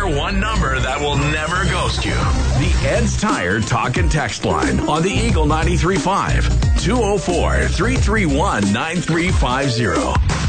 one number that will never ghost you. The Ed's Tire Talk and Text line on the Eagle 93.5. 204-331-9350.